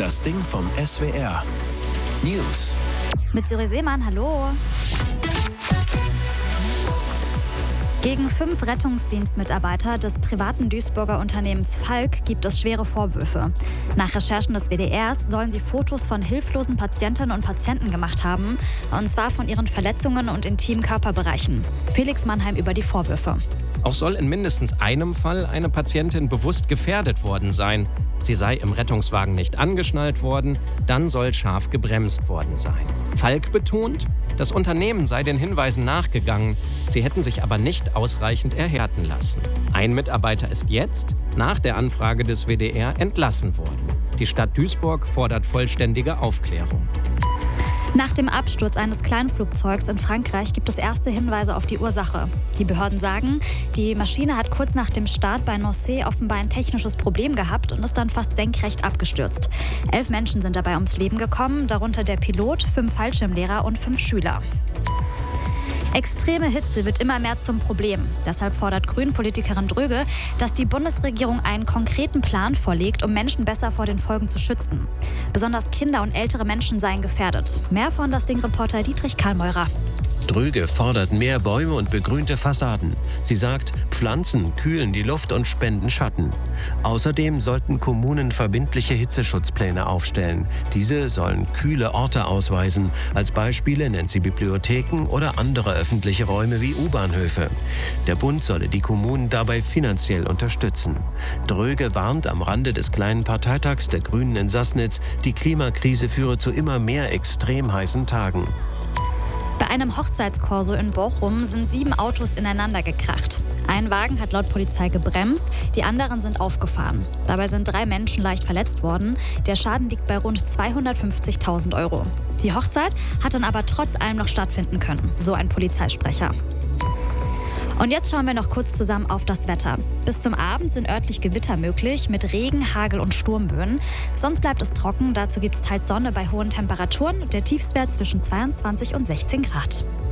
Das Ding vom SWR. News. Mit Siri Seemann, hallo. Gegen 5 Rettungsdienstmitarbeiter des privaten Duisburger Unternehmens Falk gibt es schwere Vorwürfe. Nach Recherchen des WDRs sollen sie Fotos von hilflosen Patientinnen und Patienten gemacht haben, und zwar von ihren Verletzungen und intimen Körperbereichen. Felix Mannheim über die Vorwürfe. Auch soll in mindestens einem Fall eine Patientin bewusst gefährdet worden sein. Sie sei im Rettungswagen nicht angeschnallt worden, dann soll scharf gebremst worden sein. Falk betont, das Unternehmen sei den Hinweisen nachgegangen, sie hätten sich aber nicht ausreichend erhärten lassen. Ein Mitarbeiter ist jetzt, nach der Anfrage des WDR, entlassen worden. Die Stadt Duisburg fordert vollständige Aufklärung. Nach dem Absturz eines Kleinflugzeugs in Frankreich gibt es erste Hinweise auf die Ursache. Die Behörden sagen, die Maschine hat kurz nach dem Start bei Nancy offenbar ein technisches Problem gehabt und ist dann fast senkrecht abgestürzt. 11 Menschen sind dabei ums Leben gekommen, darunter der Pilot, 5 Fallschirmlehrer und 5 Schüler. Extreme Hitze wird immer mehr zum Problem. Deshalb fordert Grünen-Politikerin Dröge, dass die Bundesregierung einen konkreten Plan vorlegt, um Menschen besser vor den Folgen zu schützen. Besonders Kinder und ältere Menschen seien gefährdet. Mehr von das Ding-Reporter Dietrich Karlmeurer. Dröge fordert mehr Bäume und begrünte Fassaden. Sie sagt, Pflanzen kühlen die Luft und spenden Schatten. Außerdem sollten Kommunen verbindliche Hitzeschutzpläne aufstellen. Diese sollen kühle Orte ausweisen. Als Beispiele nennt sie Bibliotheken oder andere öffentliche Räume wie U-Bahnhöfe. Der Bund solle die Kommunen dabei finanziell unterstützen. Dröge warnt am Rande des kleinen Parteitags der Grünen in Sassnitz, die Klimakrise führe zu immer mehr extrem heißen Tagen. Bei einem Hochzeitskorso in Bochum sind 7 Autos ineinander gekracht. Ein Wagen hat laut Polizei gebremst, die anderen sind aufgefahren. Dabei sind 3 Menschen leicht verletzt worden. Der Schaden liegt bei rund 250.000 €. Die Hochzeit hat dann aber trotz allem noch stattfinden können, so ein Polizeisprecher. Und jetzt schauen wir noch kurz zusammen auf das Wetter. Bis zum Abend sind örtlich Gewitter möglich mit Regen, Hagel und Sturmböen. Sonst bleibt es trocken, dazu gibt es teils Sonne bei hohen Temperaturen. Der Tiefstwert zwischen 22 und 16 Grad.